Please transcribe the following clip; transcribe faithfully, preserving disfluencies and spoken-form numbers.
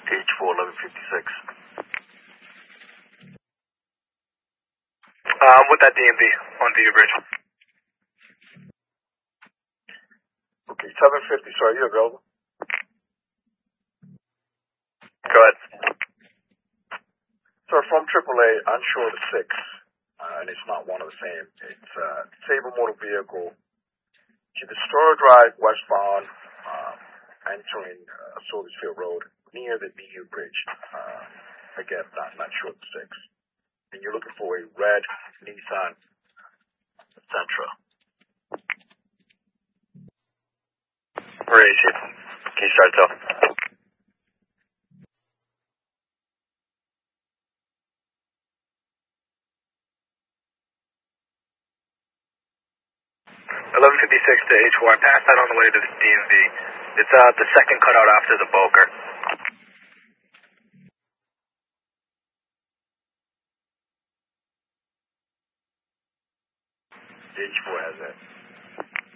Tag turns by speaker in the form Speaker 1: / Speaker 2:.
Speaker 1: H four eleven fifty-six.
Speaker 2: Um, with that D M V on View Bridge.
Speaker 1: Okay, seven fifty, sir, are you available?
Speaker 2: Go ahead.
Speaker 1: Sir, from triple A, onshore to six, uh, and it's not one of the same. It's uh, Sabre motor vehicle to the Store Drive westbound, um, entering uh, Sodersfield Road near the B U Bridge. Uh, again, not, not sure of six. And you're looking for a red Nissan Sentra.
Speaker 2: Where is it? Can you start off? eleven fifty-six to H four. I passed that on the way to the D M V. It's uh, the second cutout after the Boker.
Speaker 1: H four has that.